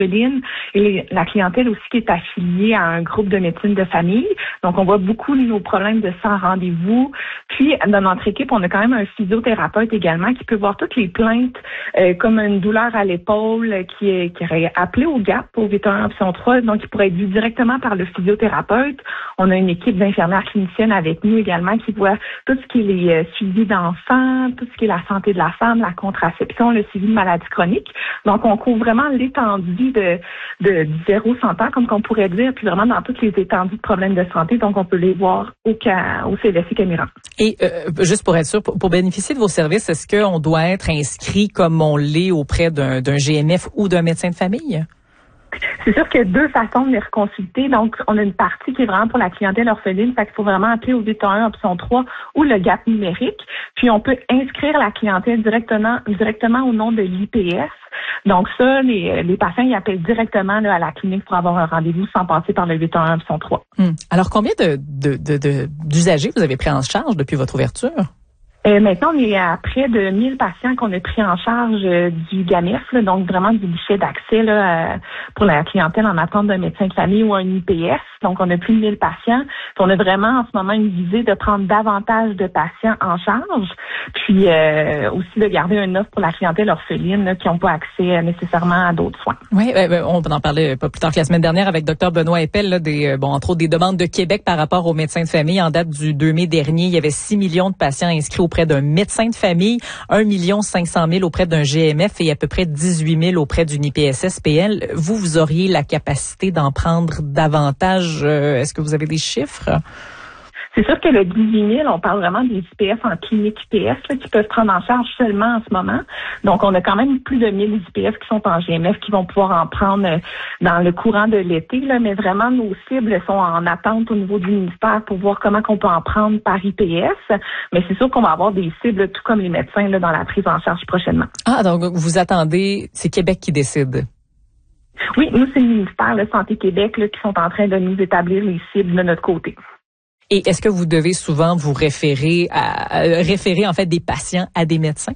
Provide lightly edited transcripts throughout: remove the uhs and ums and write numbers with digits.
et la clientèle aussi qui est affiliée à un groupe de médecine de famille. Donc, on voit beaucoup de nos problèmes de sans rendez-vous. Puis, dans notre équipe, on a quand même un physiothérapeute également qui peut voir toutes les plaintes comme une douleur à l'épaule qui aurait appelé au GAP, au 811 option 3. Donc, il pourrait être vu directement par le physiothérapeute. On a une équipe d'infirmières cliniciennes avec nous également qui voit tout ce qui est les suivis d'enfants, tout ce qui est la santé de la femme, la contraception, le suivi de maladies chroniques. Donc, on couvre vraiment l'étendue de 0-100 ans, comme qu'on pourrait dire, puis vraiment dans toutes les étendues de problèmes de santé. Donc, on peut les voir au CLSC Camiran. Et juste pour être sûr, pour bénéficier de vos services, est-ce qu'on doit être inscrit comme on l'est auprès d'un GMF ou d'un médecin de famille? C'est sûr qu'il y a deux façons de les reconsulter. Donc, on a une partie qui est vraiment pour la clientèle orpheline. Fait qu'il faut vraiment appeler au 811 option 3 ou le GAP numérique. Puis, on peut inscrire la clientèle directement au nom de l'IPS. Donc, ça, les patients, ils appellent directement là, à la clinique pour avoir un rendez-vous sans passer par le 811 option 3. Alors, combien d'usagers vous avez pris en charge depuis votre ouverture? Maintenant, on est à près de 1000 patients qu'on a pris en charge du GAMEF, là, donc vraiment du guichet d'accès là, pour la clientèle en attente d'un médecin de famille ou un IPS. Donc, on a plus de 1000 patients. Puis on a vraiment en ce moment une visée de prendre davantage de patients en charge, puis aussi de garder une offre pour la clientèle orpheline là, qui n'ont pas accès nécessairement à d'autres soins. Oui, on en parlait pas plus tard que la semaine dernière avec Dr Benoît Eppel, là, entre autres des demandes de Québec par rapport aux médecins de famille. En date du 2 mai dernier, il y avait 6 millions de patients inscrits auprès d'un médecin de famille, 1 500 000 auprès d'un GMF et à peu près 18 000 auprès d'une IPSS-PL. Vous auriez la capacité d'en prendre davantage. Est-ce que vous avez des chiffres? C'est sûr que le 18 000, on parle vraiment des IPS en clinique IPS là, qui peuvent prendre en charge seulement en ce moment. Donc, on a quand même plus de 1000 IPS qui sont en GMF qui vont pouvoir en prendre dans le courant de l'été. Là, mais vraiment, nos cibles sont en attente au niveau du ministère pour voir comment on peut en prendre par IPS. Mais c'est sûr qu'on va avoir des cibles, tout comme les médecins, là, dans la prise en charge prochainement. Ah, donc vous attendez, c'est Québec qui décide? Oui, nous, c'est le ministère de Santé Québec là, qui sont en train de nous établir les cibles de notre côté. Et est-ce que vous devez souvent vous référer en fait des patients à des médecins?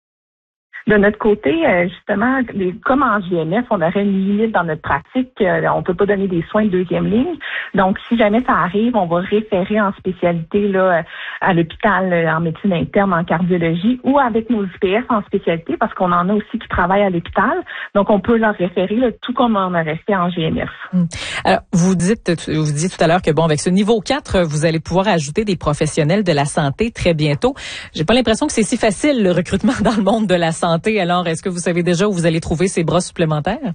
De notre côté, justement, comme en GMF, on aurait une limite dans notre pratique. On peut pas donner des soins de deuxième ligne. Donc, si jamais ça arrive, on va référer en spécialité là à l'hôpital en médecine interne, en cardiologie, ou avec nos IPS en spécialité, parce qu'on en a aussi qui travaillent à l'hôpital. Donc, on peut leur référer là, tout comme on aurait fait en GMF. Alors, vous disiez tout à l'heure que avec ce niveau 4, vous allez pouvoir ajouter des professionnels de la santé très bientôt. J'ai pas l'impression que c'est si facile le recrutement dans le monde de la santé. Alors, est-ce que vous savez déjà où vous allez trouver ces bras supplémentaires?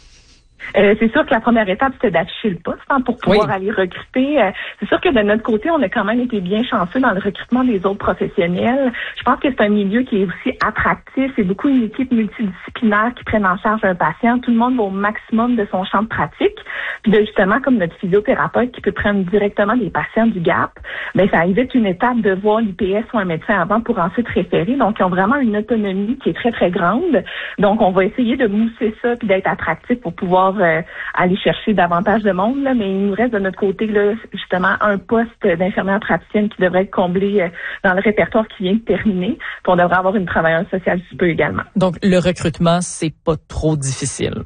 C'est sûr que la première étape, c'était d'afficher le poste pour pouvoir aller recruter. C'est sûr que de notre côté, on a quand même été bien chanceux dans le recrutement des autres professionnels. Je pense que c'est un milieu qui est aussi attractif. C'est beaucoup une équipe multidisciplinaire qui prennent en charge un patient. Tout le monde va au maximum de son champ de pratique. Puis justement, comme notre physiothérapeute qui peut prendre directement des patients du GAP, ça évite une étape de voir l'IPS ou un médecin avant pour ensuite référer. Donc, ils ont vraiment une autonomie qui est très, très grande. Donc, on va essayer de mousser ça puis d'être attractif pour pouvoir aller chercher davantage de monde, là, mais il nous reste de notre côté là, justement un poste d'infirmière praticienne qui devrait être comblé dans le répertoire qui vient de terminer. Puis on devrait avoir une travailleuse sociale sous peu également. Donc le recrutement, c'est pas trop difficile.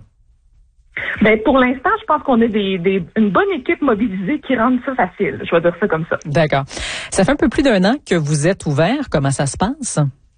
Pour l'instant, je pense qu'on a une bonne équipe mobilisée qui rend ça facile. Je vais dire ça comme ça. D'accord. Ça fait un peu plus d'1 an que vous êtes ouvert. Comment ça se passe?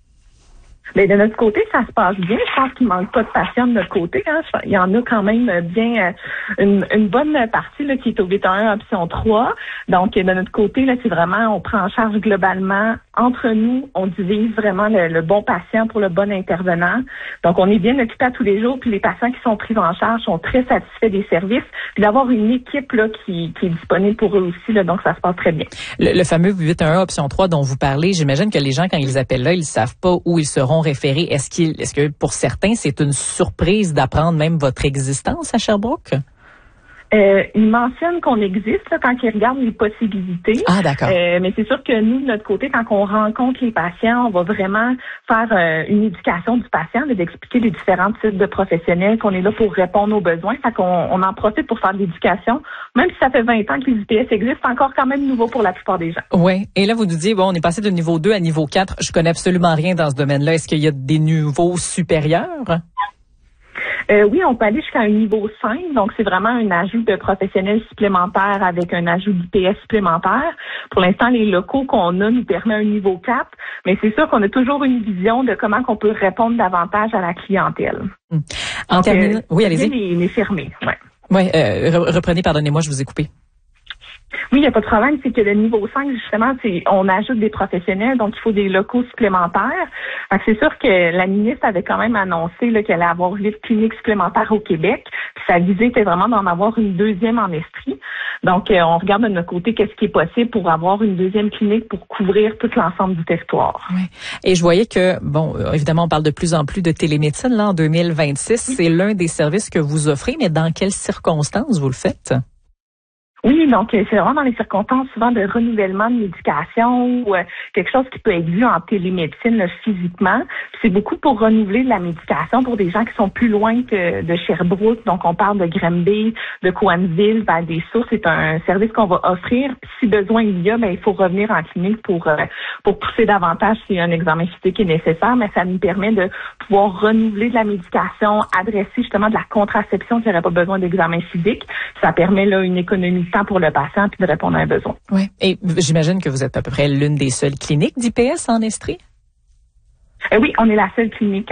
Mais de notre côté, ça se passe bien. Je pense qu'il manque pas de patients de notre côté. Hein. Il y en a quand même bien une bonne partie là, qui est au 811 option 3. Donc, de notre côté, là, c'est vraiment, on prend en charge globalement entre nous. On divise vraiment le bon patient pour le bon intervenant. Donc, on est bien occupé à tous les jours. Puis les patients qui sont pris en charge sont très satisfaits des services. Puis d'avoir une équipe là qui est disponible pour eux aussi. Là, donc, ça se passe très bien. Le fameux 811 option 3 dont vous parlez, j'imagine que les gens, quand ils appellent là, ils savent pas où ils seront référés. Est-ce que pour certains, c'est une surprise d'apprendre même votre existence à Sherbrooke? Ils mentionnent qu'on existe là, quand ils regardent les possibilités. Ah, d'accord. Mais c'est sûr que nous, de notre côté, quand on rencontre les patients, on va vraiment faire une éducation du patient, d'expliquer les différents types de professionnels, qu'on est là pour répondre aux besoins. Fait qu'on en profite pour faire de l'éducation. Même si ça fait 20 ans que les IPS existent, c'est encore quand même nouveau pour la plupart des gens. Oui. Et là, vous nous dites, on est passé de niveau 2 à niveau 4. Je connais absolument rien dans ce domaine-là. Est-ce qu'il y a des niveaux supérieurs? Oui, on peut aller jusqu'à un niveau 5, donc c'est vraiment un ajout de professionnels supplémentaires avec un ajout d'IPS supplémentaire. Pour l'instant, les locaux qu'on a nous permettent un niveau 4, mais c'est sûr qu'on a toujours une vision de comment on peut répondre davantage à la clientèle. En terminant, oui, allez-y. Les fermés, ouais. Oui, reprenez, pardonnez-moi, je vous ai coupé. Oui, il n'y a pas de problème, c'est que le niveau 5, justement, on ajoute des professionnels, donc il faut des locaux supplémentaires. Donc, c'est sûr que la ministre avait quand même annoncé qu'elle allait avoir 8 cliniques supplémentaires au Québec. Puis sa visée était vraiment d'en avoir une deuxième en Estrie. Donc, on regarde de notre côté qu'est-ce qui est possible pour avoir une deuxième clinique pour couvrir tout l'ensemble du territoire. Oui. Et je voyais que, bon, évidemment, on parle de plus en plus de télémédecine là en 2026. Oui. C'est l'un des services que vous offrez, mais dans quelles circonstances vous le faites? Oui, donc c'est vraiment dans les circonstances souvent de renouvellement de médication ou quelque chose qui peut être vu en télémédecine là, physiquement. Puis c'est beaucoup pour renouveler de la médication pour des gens qui sont plus loin que de Sherbrooke. Donc on parle de Granby, de Cowansville, Val-des-Sources. C'est un service qu'on va offrir. Si besoin il y a, il faut revenir en clinique pour pousser davantage s'il y a un examen physique qui est nécessaire. Mais ça nous permet de pouvoir renouveler de la médication, adresser justement de la contraception qui n'aurait pas besoin d'examen physique. Ça permet là une économie pour le patient puis de répondre à un besoin. Oui. Et j'imagine que vous êtes à peu près l'une des seules cliniques d'IPS en Estrie? Oui, on est la seule clinique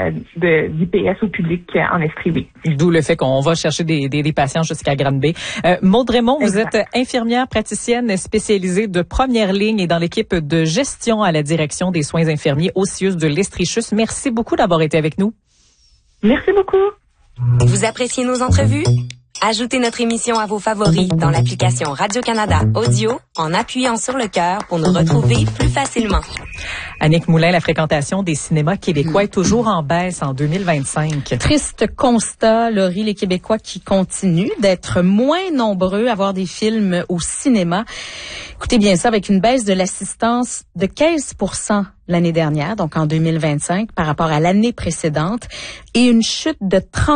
d'IPS au public en Estrie, oui. D'où le fait qu'on va chercher des patients jusqu'à Granby. Maude Raymond, vous êtes infirmière praticienne spécialisée de première ligne et dans l'équipe de gestion à la direction des soins infirmiers au CIUS de l'Estrichus. Merci beaucoup d'avoir été avec nous. Merci beaucoup. Vous appréciez nos entrevues? Ajoutez notre émission à vos favoris dans l'application Radio-Canada Audio en appuyant sur le cœur pour nous retrouver plus facilement. Annick Moulin, la fréquentation des cinémas québécois est toujours en baisse en 2025. Triste constat, Laurie, les Québécois qui continuent d'être moins nombreux à voir des films au cinéma. Écoutez bien ça, avec une baisse de l'assistance de 15% l'année dernière, donc en 2025, par rapport à l'année précédente, et une chute de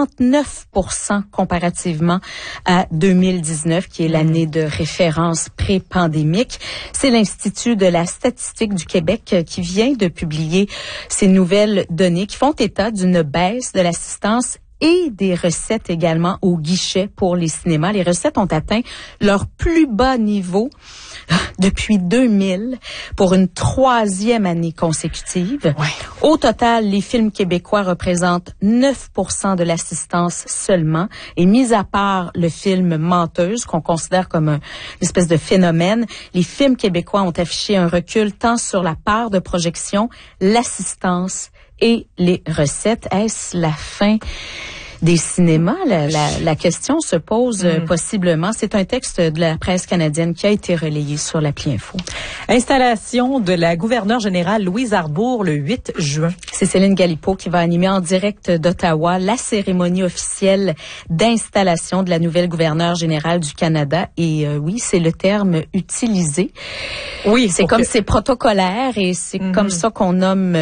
39% comparativement à 2019, qui est l'année de référence pré-pandémique. C'est l'Institut de la statistique du Québec qui vient de publier ces nouvelles données qui font état d'une baisse de l'assistance et des recettes également au guichet pour les cinémas. Les recettes ont atteint leur plus bas niveau depuis 2000 pour une 3e année consécutive. Ouais. Au total, les films québécois représentent 9% de l'assistance seulement. Et mis à part le film Menteuse, qu'on considère comme une espèce de phénomène, les films québécois ont affiché un recul tant sur la part de projection, l'assistance et les recettes. Est-ce la fin des cinémas? La question se pose possiblement. C'est un texte de la presse canadienne qui a été relayé sur l'appli Info. Installation de la gouverneure générale Louise Arbour le 8 juin. C'est Céline Galipeau qui va animer en direct d'Ottawa la cérémonie officielle d'installation de la nouvelle gouverneure générale du Canada. Et oui, c'est le terme utilisé. Oui, c'est comme c'est protocolaire et c'est comme ça qu'on nomme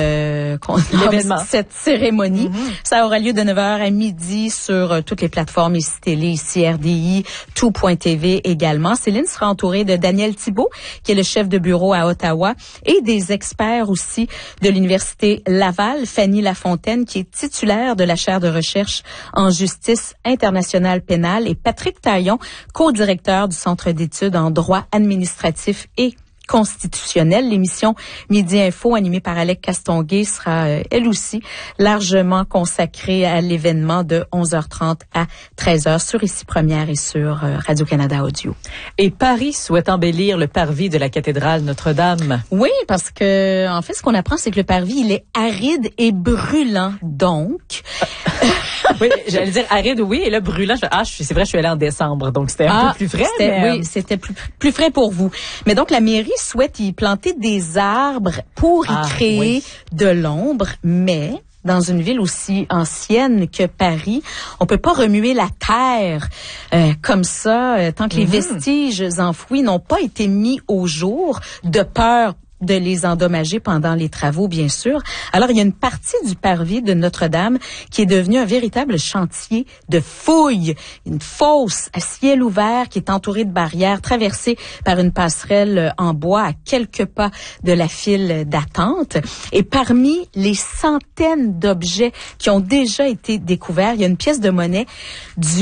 cette cérémonie. Ça aura lieu de 9h à midi sur toutes les plateformes ici Télé, ici RDI, tout.tv également. Céline sera entourée de Daniel Thibault, qui est le chef de bureau à Ottawa, et des experts aussi de l'Université Laval, Fanny Lafontaine, qui est titulaire de la chaire de recherche en justice internationale pénale, et Patrick Taillon, co-directeur du Centre d'études en droit administratif et constitutionnel. L'émission Midi Info, animée par Alec Castonguay, sera elle aussi largement consacrée à l'événement de 11h30 à 13h sur Ici Première et sur Radio-Canada Audio. Et Paris souhaite embellir le parvis de la cathédrale Notre-Dame. Oui, parce que en fait, ce qu'on apprend, c'est que le parvis, il est aride et brûlant. Donc... Oui, j'allais dire aride, oui, et là, brûlant, c'est vrai, je suis allée en décembre, donc c'était un peu plus frais. Oui, c'était plus frais pour vous. Mais donc, la mairie souhaite y planter des arbres pour y créer de l'ombre, mais dans une ville aussi ancienne que Paris, on peut pas remuer la terre comme ça tant que les vestiges enfouis n'ont pas été mis au jour, de peur de les endommager pendant les travaux, bien sûr. Alors, il y a une partie du parvis de Notre-Dame qui est devenue un véritable chantier de fouilles. Une fosse à ciel ouvert qui est entourée de barrières, traversée par une passerelle en bois à quelques pas de la file d'attente. Et parmi les centaines d'objets qui ont déjà été découverts, il y a une pièce de monnaie du